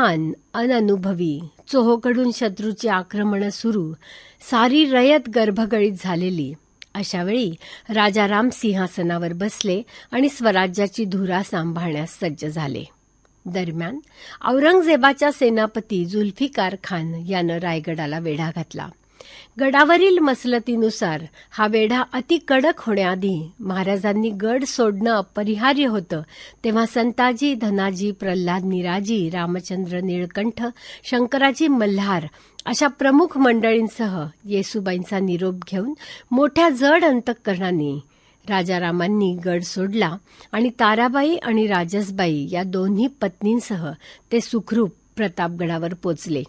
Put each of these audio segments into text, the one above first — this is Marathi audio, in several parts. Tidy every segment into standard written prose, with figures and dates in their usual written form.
अनजान अननुभवी, चोहोकडून शत्रूची आक्रमणं सुरू, सारी रयत गर्भगळीत झालेली. अशावेळी राजाराम सिंहासनावर बसले आणि स्वराज्याची धुरा सांभाळण्यास सज्ज झाले. दरम्यान औरंगजेबाच्या सेनापती जुल्फिकार खान यानं रायगडाला वेढा घातला. गडावरील मसलतीनुसार हा वेढा अति कडक होण्याआधी महाराजांनी गड सोडणं अपरिहार्य होतं, तेव्हा संताजी, धनाजी, प्रल्हाद निराजी, रामचंद्र निळकंठ, शंकराजी मल्हार अशा प्रमुख मंडळींसह येसूबाईंचा निरोप घेऊन मोठ्या जड अंतःकरणाने राजारामांनी गड सोडला आणि ताराबाई आणि राजसबाई या दोन्ही पत्नींसह ते सुखरूप प्रतापगडावर पोचले.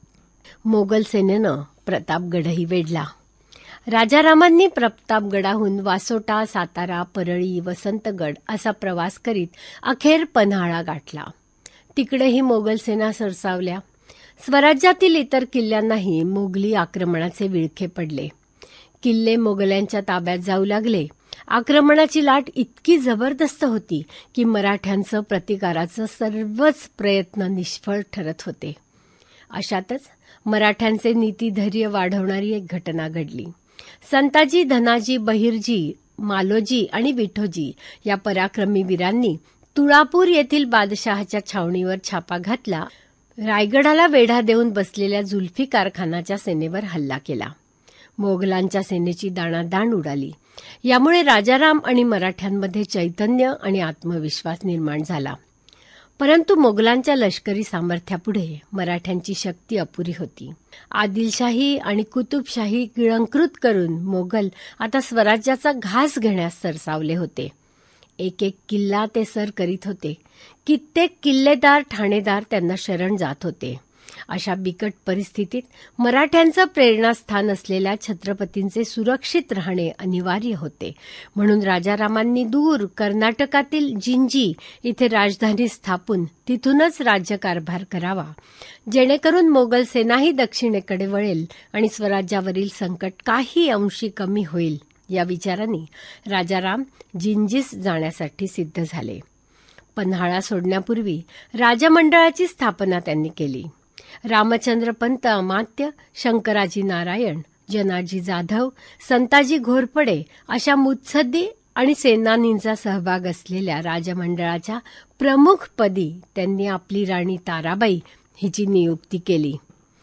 मोगल सेनेनं प्रतापगडही वेढला. राजारामांनी प्रतापगडाहून वासोटा, सातारा, परळी, वसंतगड असा प्रवास करीत अखेर पन्हाळा गाठला. तिकडेही मोगल सेना सरसावल्या. स्वराज्यातील इतर किल्ल्यांनाही मोगली आक्रमणाचे विळखे पडले. किल्ले मोगलांच्या ताब्यात जाऊ लागले. आक्रमणाची लाट इतकी जबरदस्त होती की मराठ्यांचं प्रतिकाराचं सर्वच प्रयत्न निष्फळ ठरत होते. अशातच मराठ्यांचे नीतिधैर्य वाढवणारी एक घटना घडली. संताजी, धनाजी, बहिर्जी, मालोजी आणि विठोजी या पराक्रमी वीरांनी तुळापूर येथील बादशहाच्या छावणीवर छापा घातला. रायगडाला वेढा देऊन बसलेल्या जुल्फिकार खानाच्या सेनेवर हल्ला केला. मोगलांच्या सेनेची दाणादाण उडाली. यामुळे राजाराम आणि मराठ्यांमध्ये चैतन्य आणि आत्मविश्वास निर्माण झाला. परंतु मोगलांच्या लष्करी सामर्थ्यापुढे मराठ्यांची शक्ती अपुरी होती. आदिलशाही आणि कुतुबशाही गिळंकृत करून मोगल आता स्वराज्याचा घास घेण्यास सरसावले होते. एक एक किल्ला ते सर करीत होते. कित्येक किल्लेदार, ठाणेदार त्यांना शरण जात होते. अशा बिकट परिस्थितीत मराठ्यांचं प्रेरणास्थान असलेल्या छत्रपतींचे सुरक्षित राहणे अनिवार्य होते. म्हणून राजारामांनी दूर कर्नाटकातील जिंजी इथे राजधानी स्थापून तिथूनच राज्यकारभार करावा, जेणेकरून मोगल सेनाही दक्षिणेकडे वळेल आणि स्वराज्यावरील संकट काही अंशी कमी होईल. या विचाराने राजाराम जिंजीस जाण्यासाठी सिद्ध झाले. पन्हाळा सोडण्यापूर्वी राजमंडळाची स्थापना त्यांनी केली. रामचंद्र पंत अमात्य, शंकराजी नारायण, जनाजी जाधव, संताजी घोरपडे अशा मुत्सद्दी आणि सेनानींचा सहभाग असलेल्या राजमंडळाच्या प्रमुखपदी त्यांनी आपली राणी ताराबाई हिची नियुक्ती केली.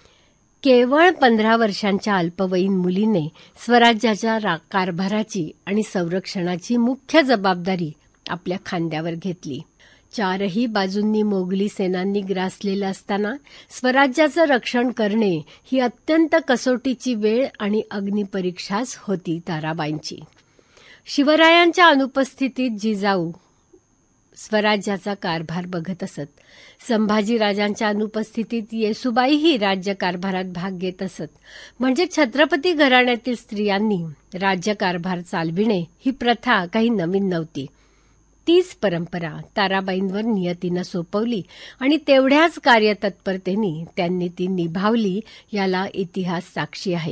केवळ 15 वर्षांच्या अल्पवयीन मुलीने स्वराज्याच्या कारभाराची आणि संरक्षणाची मुख्य जबाबदारी आपल्या खांद्यावर घेतली. चारही बाजूंनी मोगली सेनांनी ग्रासलेलं असताना स्वराज्याचं रक्षण करणे ही अत्यंत कसोटीची वेळ आणि अग्निपरीक्षाच होती ताराबाईंची. शिवरायांच्या अनुपस्थितीत जिजाऊ स्वराज्याचा कारभार बघत असत. संभाजीराजांच्या अनुपस्थितीत येसूबाईही राज्यकारभारात भाग घेत असत. म्हणजे छत्रपती घराण्यातील स्त्रियांनी राज्यकारभार चालविणे ही प्रथा काही नवीन नव्हती. तीच परंपरा ताराबाईंवर नियतीनं सोपवली आणि तेवढ्याच कार्यतत्परतेने त्यांनी ती निभावली, याला इतिहास साक्षी आहे.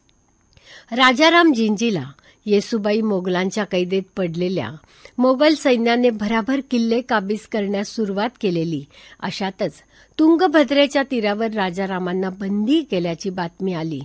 राजाराम जिंजीला येसूबाई मोगलांच्या कैदेत पडलेल्या मोगल सैन्याने भराभर किल्ले काबीज करण्यास सुरुवात केलेली. अशातच तुंगभद्रेच्या तीरावर राजारामांना बंदी केल्याची बातमी आली.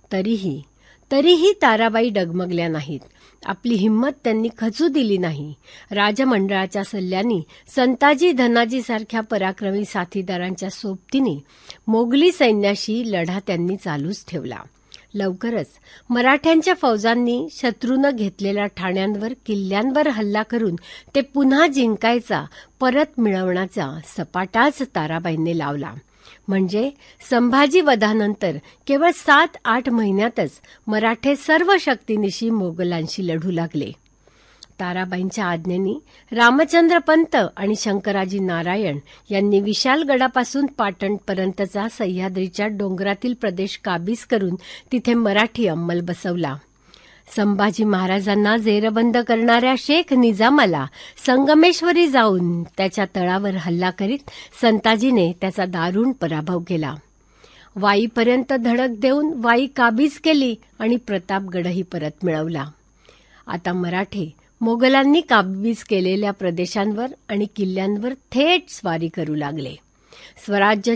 तरीही ताराबाई डगमगल्या नाहीत. आपली हिंमत त्यांनी खचू दिली नाही. राजमंडळाच्या सल्ल्यानी संताजी, धनाजी सारख्या पराक्रमी साथीदारांच्या सोबतीने मोगली सैन्याशी लढा त्यांनी चालूच ठेवला. लवकरच मराठ्यांच्या फौजांनी शत्रूनं घेतलेल्या ठाण्यांवर, किल्ल्यांवर हल्ला करून ते पुन्हा जिंकायचा, परत मिळवण्याचा सपाटाच ताराबाईंनी लावला. म्हणजे संभाजी वधानंतर केवळ 7-8 महिन्यातच मराठे सर्व शक्तीनिशी मोगलांशी लढू लागले. ताराबाईंच्या आज्ञेने रामचंद्र पंत आणि शंकराजी नारायण यांनी विशालगडापासून पाटणपर्यंतचा सह्याद्रीच्या डोंगरातील प्रदेश काबीज करून तिथे मराठी अंमल बसवला. संभाजी महाराजांना जेरबंद करणाऱ्या शेख निजामाला संगमेश्वरी जाऊन त्याच्या तळावर हल्ला करीत संताजीने त्याचा दारुण पराभव केला. वाईपर्यंत धडक देऊन वाई काबीज केली आणि प्रतापगडही परत मिळवला. आता मराठे मोगलांनी काबीज केलेल्या प्रदेशांवर आणि किल्ल्यांवर थेट स्वारी करू लागले. स्वराज्य